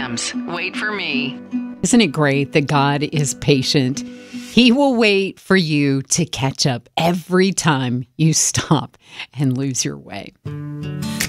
Rams. Wait for me. Isn't it great that God is patient? He will wait for you to catch up every time you stop and lose your way.